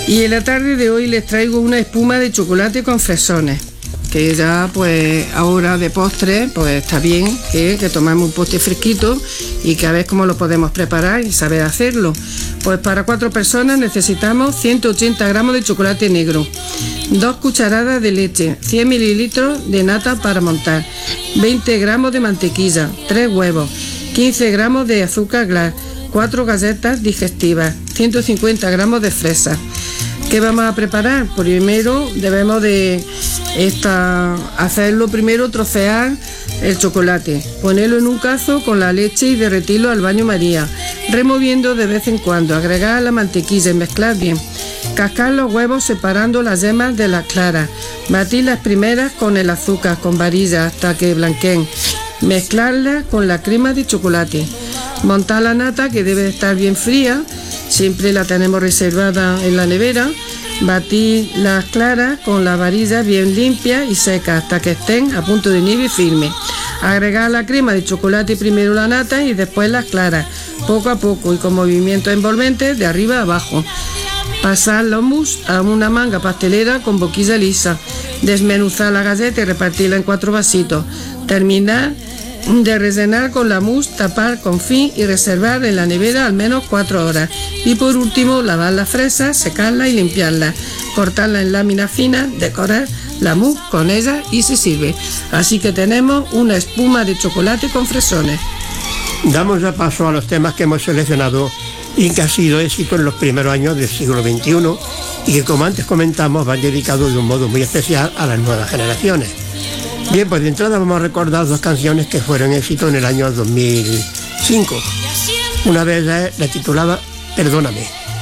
Y en la tarde de hoy les traigo una espuma de chocolate con fresones, que ya pues ahora de postre pues está bien que tomamos un postre fresquito y que a ver cómo lo podemos preparar y saber hacerlo. Pues para 4 personas necesitamos 180 gramos de chocolate negro, 2 cucharadas de leche, 100 mililitros de nata para montar, 20 gramos de mantequilla, 3 huevos, 15 gramos de azúcar glass, 4 galletas digestivas, 150 gramos de fresas. ¿Qué vamos a preparar? Primero debemos de hacerlo primero, trocear el chocolate, ponerlo en un cazo con la leche y derretirlo al baño María, removiendo de vez en cuando, agregar la mantequilla y mezclar bien. Cascar los huevos separando las yemas de las claras, batir las primeras con el azúcar con varilla hasta que blanqueen, mezclarlas con la crema de chocolate, montar la nata que debe estar bien fría, siempre la tenemos reservada en la nevera, batir las claras con la varilla bien limpia y seca hasta que estén a punto de nieve y firme. Agregar la crema de chocolate primero la nata y después las claras, poco a poco y con movimientos envolventes de arriba a abajo. Pasar los mousse a una manga pastelera con boquilla lisa, desmenuzar la galleta y repartirla en 4 vasitos. Terminar de rellenar con la mousse, tapar con fin y reservar en la nevera al menos 4 horas. Y por último, lavar las fresas, secarlas y limpiarlas, cortarlas en láminas finas, decorar la mousse con ella y se sirve. Así que tenemos una espuma de chocolate con fresones. Damos ya paso a los temas que hemos seleccionado y que ha sido éxito en los primeros años del siglo XXI y que, como antes comentamos, van dedicados de un modo muy especial a las nuevas generaciones. Bien, pues de entrada vamos a recordar 2 canciones que fueron éxito en el año 2005. Una de ellas la titulada Perdóname.